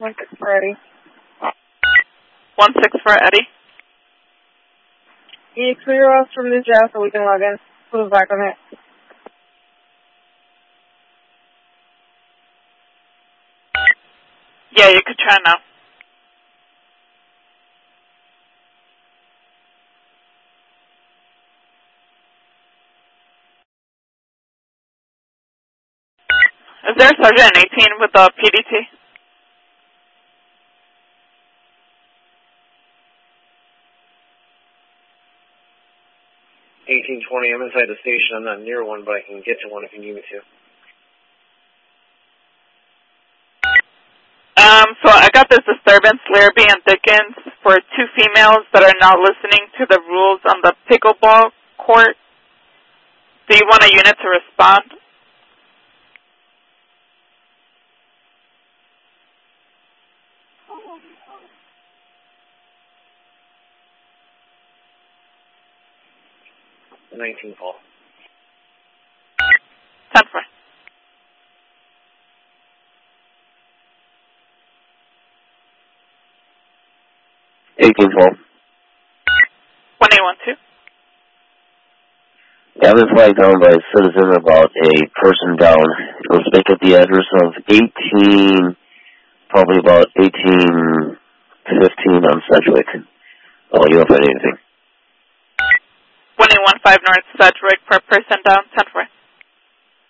1-6 for Eddie. 1-6 for Eddie. Can you clear us from the jail so we can log in? Who's back on it? Yeah, you could try now. Is there a Sergeant 18 with the PDT? 1820, I'm inside the station. I'm not near one, but I can get to one if you need me to. So I got this disturbance, Larrabee and Dickens, for 2 females that are not listening to the rules on the pickleball court. Do you want a unit to respond? The 19 call. 10 for. $18.12. 1812. Yeah, I've been flagged down by a citizen about a person down. It was back at the address of probably about 1815 on Sedgwick. Oh, you don't find anything. 1815 North Sedgwick for person down, 10 for.